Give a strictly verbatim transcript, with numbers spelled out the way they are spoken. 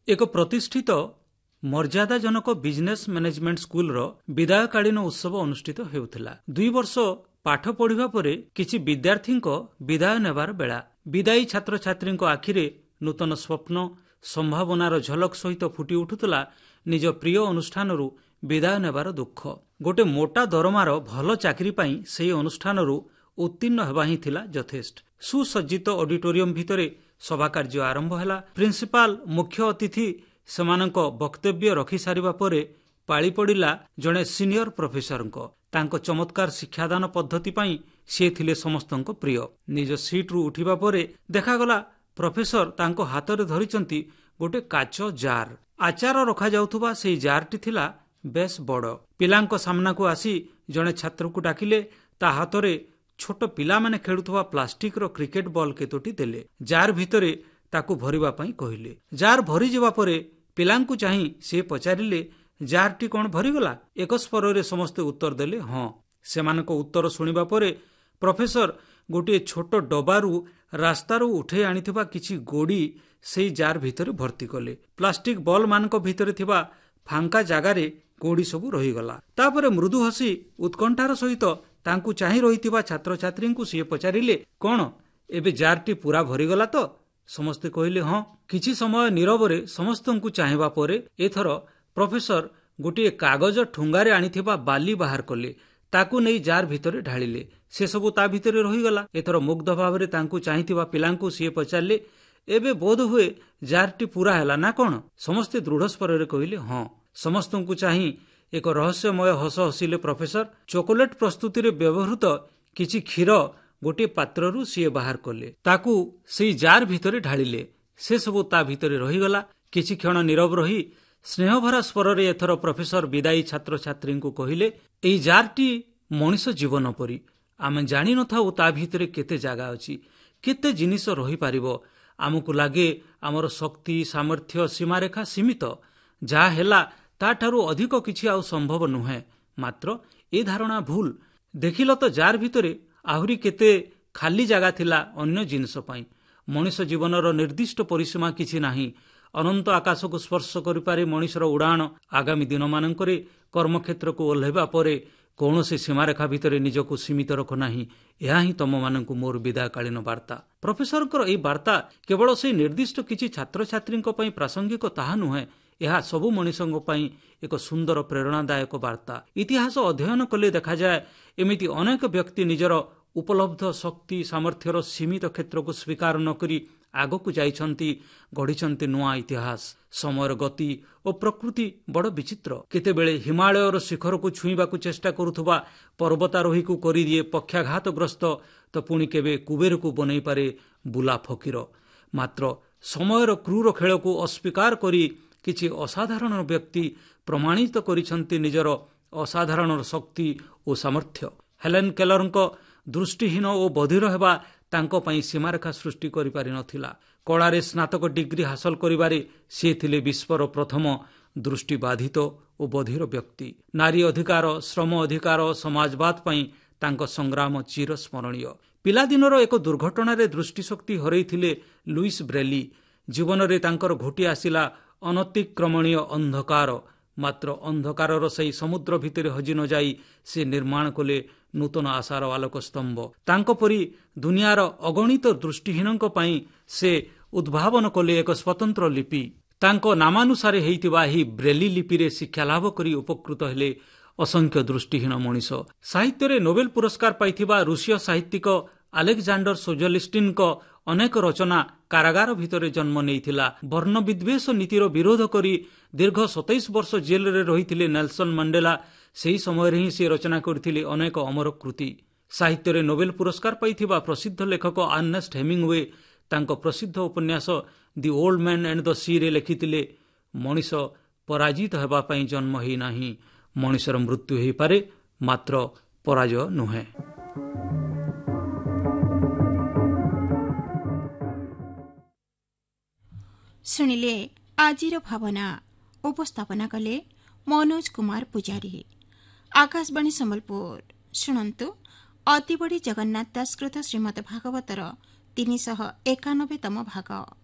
ଏକ ପ୍ରତିଷ୍ଠିତ ମର୍ଯ୍ୟାଦାଜନକ business management ସ୍କୁଲର ବିଦାୟକାଳୀନ ଉତ୍ସବ ଅନୁଷ୍ଠିତ ହେଉଥିଲା। ଦୁଇ ବର୍ଷ ପାଠ ପଢ଼ିବା ପରେ କିଛି ବିଦ୍ୟାର୍ଥୀଙ୍କ ବିଦାୟ ନେବାର ବେଳା। ବିଦାୟୀ ଛାତ୍ରଛାତ୍ରୀଙ୍କ ଆଖିରେ ନୂତନ ସ୍ୱପ୍ନ ସମ୍ଭାବନାର ଝଲକ ସହିତ ଫୁଟି ଉଠୁଥିଲା ନିଜ ପ୍ରିୟ ଅନୁଷ୍ଠାନରୁ ବିଦାୟ ନେବାର ଦୁଃଖ। ଗୋଟେ ମୋଟା ଦରମାର ଭଲ ଚାକିରି ପାଇଁ ସେହି ଅନୁଷ୍ଠାନରୁ ଉତ୍ତୀର୍ଣ୍ଣ ହେବା ହିଁ ଥିଲା ଯଥେଷ୍ଟ। ସୁସଜ୍ଜିତ ଅଡିଟୋରିୟମ ଭିତରେ ସଭାକାର୍ଯ୍ୟ ଆରମ୍ଭ ହେଲା। ପ୍ରିନ୍ସିପାଲ ମୁଖ୍ୟ ଅତିଥି ସେମାନଙ୍କ ବକ୍ତବ୍ୟ ରଖିସାରିବା ପରେ ପାଳି ପଡ଼ିଲା ଜଣେ ସିନିୟର ପ୍ରଫେସରଙ୍କ। ତାଙ୍କ ଚମତ୍କାର ଶିକ୍ଷାଦାନ ପଦ୍ଧତି ପାଇଁ ସେ ଥିଲେ ସମସ୍ତଙ୍କ ପ୍ରିୟ। ନିଜ ସିଟ୍ରୁ ଉଠିବା ପରେ ଦେଖାଗଲା ପ୍ରଫେସର ତାଙ୍କ ହାତରେ ଧରିଛନ୍ତି ଗୋଟେ କାଚ ଜାର। ଆଚାର ରଖାଯାଉଥିବା ସେହି ଜାରଟି ଥିଲା ବେଶ ବଡ଼। ପିଲାଙ୍କ ସାମ୍ନାକୁ ଆସି ଜଣେ ଛାତ୍ରକୁ ଡାକିଲେ। ତା ହାତରେ ଛୋଟ ପିଲାମାନେ ଖେଳୁଥିବା ପ୍ଲାଷ୍ଟିକର କ୍ରିକେଟ ବଲ୍ କେତୋଟି ଦେଲେ। ଜାର ଭିତରେ ତାକୁ ଭରିବା ପାଇଁ କହିଲେ। ଜାର ଭରିଯିବା ପରେ ପିଲାଙ୍କୁ ଚାହିଁ ସେ ପଚାରିଲେ, ଜାରଟି କ'ଣ ଭରିଗଲା? ଏକ ସ୍ୱରରେ ସମସ୍ତେ ଉତ୍ତର ଦେଲେ ହଁ। ସେମାନଙ୍କ ଉତ୍ତର ଶୁଣିବା ପରେ ପ୍ରଫେସର ଗୋଟିଏ ଛୋଟ ଡବାରୁ ରାସ୍ତାରୁ ଉଠାଇ ଆଣିଥିବା କିଛି ଗୋଡ଼ି ସେହି ଜାର ଭିତରେ ଭର୍ତ୍ତି କଲେ। ପ୍ଲାଷ୍ଟିକ ବଲ୍ ମାନଙ୍କ ଭିତରେ ଥିବା ଫାଙ୍କା ଜାଗାରେ ଗୋଡ଼ି ସବୁ ରହିଗଲା। ତାପରେ ମୃଦୁ ହସି ଉତ୍କଣ୍ଠାର ସହିତ ତାଙ୍କୁ ଚାହିଁ ରହିଥିବା ଛାତ୍ରଛାତ୍ରୀଙ୍କୁ ସିଏ ପଚାରିଲେ, କ'ଣ ଏବେ ଜାରଟି ପୁରା ଭରିଗଲା ତ? ସମସ୍ତେ କହିଲେ ହଁ। କିଛି ସମୟ ନୀରବରେ ସମସ୍ତଙ୍କୁ ଚାହିଁବା ପରେ ଏଥର ପ୍ରଫେସର ଗୋଟିଏ କାଗଜ ଠୁଙ୍ଗାରେ ଆଣିଥିବା ବାଲି ବାହାର କଲେ। ତାକୁ ନେଇ ଜାର ଭିତରେ ଢାଳିଲେ। ସେସବୁ ତା ଭିତରେ ରହିଗଲା। ଏଥର ମୁଗ୍ଧ ଭାବରେ ତାଙ୍କୁ ଚାହିଁଥିବା ପିଲାଙ୍କୁ ସିଏ ପଚାରିଲେ, ଏବେ ବୋଧ ହୁଏ ଜାରଟି ପୁରା ହେଲା ନା କ'ଣ? ସମସ୍ତେ ଦୃଢ଼ ସ୍ୱରରେ କହିଲେ ହଁ। ସମସ୍ତଙ୍କୁ ଚାହିଁ ଏକ ରହସ୍ୟମୟ ହସ ହସିଲେ ପ୍ରଫେସର। ଚକୋଲେଟ ପ୍ରସ୍ତୁତିରେ ବ୍ୟବହୃତ କିଛି କ୍ଷୀର ଗୋଟିଏ ପାତ୍ରରୁ ସିଏ ବାହାର କଲେ। ତାକୁ ସେଇ ଜାର ଭିତରେ ଢାଳିଲେ। ସେସବୁ ତା ଭିତରେ ରହିଗଲା। କିଛି କ୍ଷଣ ନୀରବ ରହି ସ୍ନେହଭରା ସ୍ୱରରେ ଏଥର ପ୍ରଫେସର ବିଦାୟୀ ଛାତ୍ରଛାତ୍ରୀଙ୍କୁ କହିଲେ, ଏଇ ଜାରଟି ମଣିଷ ଜୀବନ ପରି। ଆମେ ଜାଣିନଥାଉ ତା ଭିତରେ କେତେ ଜାଗା ଅଛି, କେତେ ଜିନିଷ ରହିପାରିବ। ଆମକୁ ଲାଗେ ଆମର ଶକ୍ତି ସାମର୍ଥ୍ୟ ସୀମାରେଖା ସୀମିତ। ଯାହା ହେଲା ତାଠାରୁ ଅଧିକ କିଛି ଆଉ ସମ୍ଭବ ନୁହେଁ। ମାତ୍ର ଏ ଧାରଣା ଭୁଲ। ଦେଖିଲ ତ ଜାର ଭିତରେ ଆହୁରି କେତେ ଖାଲି ଜାଗା ଥିଲା ଅନ୍ୟ ଜିନିଷ ପାଇଁ। ମଣିଷ ଜୀବନର ନିର୍ଦ୍ଦିଷ୍ଟ ପରିସୀମା କିଛି ନାହିଁ। ଅନନ୍ତ ଆକାଶକୁ ସ୍ପର୍ଶ କରିପାରେ ମଣିଷର ଉଡ଼ାଣ। ଆଗାମୀ ଦିନମାନଙ୍କରେ କର୍ମକ୍ଷେତ୍ରକୁ ଓହ୍ଲାଇବା ପରେ କୌଣସି ସୀମାରେଖା ଭିତରେ ନିଜକୁ ସୀମିତ ରଖ ନାହିଁ। ଏହା ହିଁ ତମମାନଙ୍କୁ ମୋର ବିଦାୟକାଳୀନ ବାର୍ତ୍ତା। ପ୍ରଫେସରଙ୍କର ଏହି ବାର୍ତ୍ତା କେବଳ ସେହି ନିର୍ଦ୍ଦିଷ୍ଟ କିଛି ଛାତ୍ରଛାତ୍ରୀଙ୍କ ପାଇଁ ପ୍ରାସଙ୍ଗିକ ତାହା ନୁହେଁ। ଏହା ସବୁ ମଣିଷଙ୍କ ପାଇଁ ଏକ ସୁନ୍ଦର ପ୍ରେରଣାଦାୟକ ବାର୍ତ୍ତା। ଇତିହାସ ଅଧ୍ୟୟନ କଲେ ଦେଖାଯାଏ ଏମିତି ଅନେକ ବ୍ୟକ୍ତି ନିଜର ଉପଲବ୍ଧ ଶକ୍ତି ସାମର୍ଥ୍ୟର ସୀମିତ କ୍ଷେତ୍ରକୁ ସ୍ୱୀକାର ନ କରି ଆଗକୁ ଯାଇଛନ୍ତି, ଗଢ଼ିଛନ୍ତି ନୂଆ ଇତିହାସ। ସମୟର ଗତି ଓ ପ୍ରକୃତି ବଡ଼ ବିଚିତ୍ର। କେତେବେଳେ ହିମାଳୟର ଶିଖରକୁ ଛୁଇଁବାକୁ ଚେଷ୍ଟା କରୁଥିବା ପର୍ବତାରୋହୀକୁ କରିଦିଏ ପକ୍ଷାଘାତଗ୍ରସ୍ତ, ତ ପୁଣି କେବେ କୁବେରକୁ ବନେଇପାରେ ବୁଲା ଫକୀର। ମାତ୍ର ସମୟର କ୍ରୂର ଖେଳକୁ ଅସ୍ୱୀକାର କରି କିଛି ଅସାଧାରଣ ବ୍ୟକ୍ତି ପ୍ରମାଣିତ କରିଛନ୍ତି ନିଜର ଅସାଧାରଣ ଶକ୍ତି ଓ ସାମର୍ଥ୍ୟ। ହେଲେନ କେଲରଙ୍କ ଦୃଷ୍ଟିହୀନ ଓ ବଧିର ହେବା ତାଙ୍କ ପାଇଁ ସୀମାରେଖା ସୃଷ୍ଟି କରିପାରିନଥିଲା। କଳାରେ ସ୍ନାତକ ଡିଗ୍ରୀ ହାସଲ କରିବାରେ ସେ ଥିଲେ ବିଶ୍ୱର ପ୍ରଥମ ଦୃଷ୍ଟିବାଧିତ ଓ ବଧିର ବ୍ୟକ୍ତି। ନାରୀ ଅଧିକାର ଶ୍ରମ ଅଧିକାର ସମାଜବାଦ ପାଇଁ ତାଙ୍କ ସଂଗ୍ରାମ ଚିରସ୍ମରଣୀୟ। ପିଲାଦିନର ଏକ ଦୁର୍ଘଟଣାରେ ଦୃଷ୍ଟିଶକ୍ତି ହରାଇଥିଲେ ଲୁଇସ୍ ବ୍ରେଲି। ଜୀବନରେ ତାଙ୍କର ଘୋଟି ଆସିଲା ଅନତିକ୍ରମଣୀୟ ଅନ୍ଧକାର। ମାତ୍ର ଅନ୍ଧକାରର ସେହି ସମୁଦ୍ର ଭିତରେ ହଜି ନ ଯାଇ ସେ ନିର୍ମାଣ କଲେ ନୂତନ ଆଶାର ଆଲୋକ ସ୍ତମ୍ଭ। ତାଙ୍କ ପରି ଦୁନିଆର ଅଗଣିତ ଦୃଷ୍ଟିହୀନଙ୍କ ପାଇଁ ସେ ଉଦ୍ଭାବନ କଲେ ଏକ ସ୍ୱତନ୍ତ୍ର ଲିପି। ତାଙ୍କ ନାମାନୁସାରେ ହେଇଥିବା ଏହି ବ୍ରେଲି ଲିପିରେ ଶିକ୍ଷାଲାଭ କରି ଉପକୃତ ହେଲେ ଅସଂଖ୍ୟ ଦୃଷ୍ଟିହୀନ ମଣିଷ। ସାହିତ୍ୟରେ ନୋବେଲ ପୁରସ୍କାର ପାଇଥିବା ରୁଷୀୟ ସାହିତ୍ୟିକ ଆଲେକ୍ଜାଣ୍ଡର ସୋଜୋଲିଷ୍ଟିନ୍ଙ୍କ ଅନେକ ରଚନା କାରାଗାର ଭିତରେ ଜନ୍ମ ନେଇଥିଲା। ବର୍ଣ୍ଣ ବିଦ୍ୱେଷ ନୀତିର ବିରୋଧ କରି ଦୀର୍ଘ ସତେଇଶ ବର୍ଷ ଜେଲରେ ରହିଥିଲେ ନେଲସନ ମଣ୍ଡେଲା। ସେହି ସମୟରେ ହିଁ ସେ ରଚନା କରିଥିଲେ ଅନେକ ଅମର କୃତି। ସାହିତ୍ୟରେ ନୋବେଲ ପୁରସ୍କାର ପାଇଥିବା ପ୍ରସିଦ୍ଧ ଲେଖକ ଆର୍ନେଷ୍ଟ ହେମିଙ୍ଗୱେ ତାଙ୍କ ପ୍ରସିଦ୍ଧ ଉପନ୍ୟାସ ଦି ଓଲ୍ଡ ମ୍ୟାନ୍ ଆଣ୍ଡ ଦ ସିରେ ଲେଖିଥିଲେ, ମଣିଷ ପରାଜିତ ହେବା ପାଇଁ ଜନ୍ମ ହେଇନାହିଁ। ମଣିଷର ମୃତ୍ୟୁ ହୋଇପାରେ, ମାତ୍ର ପରାଜୟ ନୁହେଁ। ଶୁଣିଲେ ଆଜିର ଭାବନା। ଉପସ୍ଥାପନା କଲେ ମନୋଜ କୁମାର ପୂଜାରୀ। ଆକାଶବାଣୀ ସମ୍ବଲପୁର। ଶୁଣନ୍ତୁ ଅତିବଡ଼ି ଜଗନ୍ନାଥ ଦାସକୃତ ଶ୍ରୀମଦ ଭାଗବତର ତିନିଶହ ଏକାନବେତମ ଭାଗ।